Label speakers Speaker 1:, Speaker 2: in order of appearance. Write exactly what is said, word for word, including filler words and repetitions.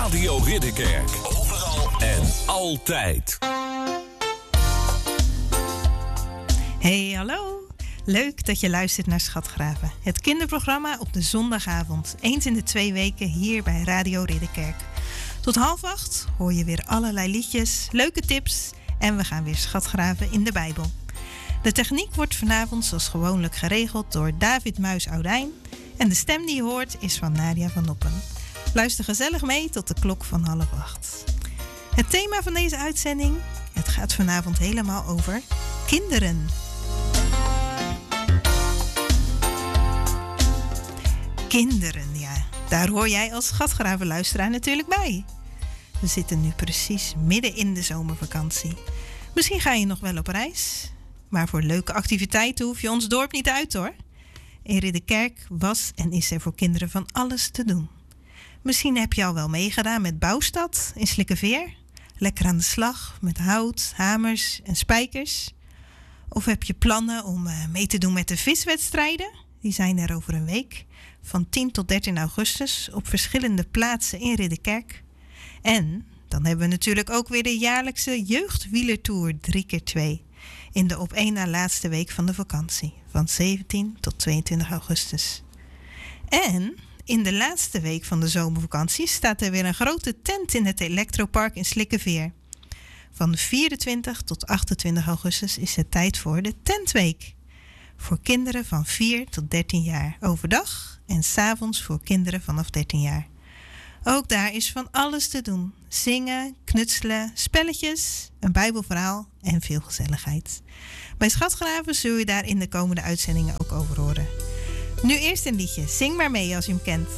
Speaker 1: Radio Ridderkerk. Overal en altijd.
Speaker 2: Hey, hallo. Leuk dat je luistert naar Schatgraven. Het kinderprogramma op de zondagavond. Eens in de twee weken hier bij Radio Ridderkerk. Tot half acht hoor je weer allerlei liedjes, leuke tips en we gaan weer schatgraven in de Bijbel. De techniek wordt vanavond zoals gewoonlijk geregeld door David Muis-Oudijn. En de stem die je hoort is van Nadia van Noppen. Luister gezellig mee tot de klok van half acht. Het thema van deze uitzending, het gaat vanavond helemaal over kinderen. Kinderen, ja. Daar hoor jij als schatgravenluisteraar natuurlijk bij. We zitten nu precies midden in de zomervakantie. Misschien ga je nog wel op reis. Maar voor leuke activiteiten hoef je ons dorp niet uit hoor. In Ridderkerk was en is er voor kinderen van alles te doen. Misschien heb je al wel meegedaan met Bouwstad in Slikkeveer. Lekker aan de slag met hout, hamers en spijkers. Of heb je plannen om mee te doen met de viswedstrijden? Die zijn er over een week. Van tien tot dertien augustus op verschillende plaatsen in Ridderkerk. En dan hebben we natuurlijk ook weer de jaarlijkse jeugdwielertour drie keer twee. In de op één na laatste week van de vakantie. Van zeventien tot tweeëntwintig augustus. En in de laatste week van de zomervakantie staat er weer een grote tent in het Electropark in Slikkeveer. Van vierentwintig tot achtentwintig augustus is het tijd voor de tentweek. Voor kinderen van vier tot dertien jaar overdag en 's avonds voor kinderen vanaf dertien jaar. Ook daar is van alles te doen. Zingen, knutselen, spelletjes, een bijbelverhaal en veel gezelligheid. Bij Schatgraven zul je daar in de komende uitzendingen ook over horen. Nu eerst een liedje. Zing maar mee als je hem kent.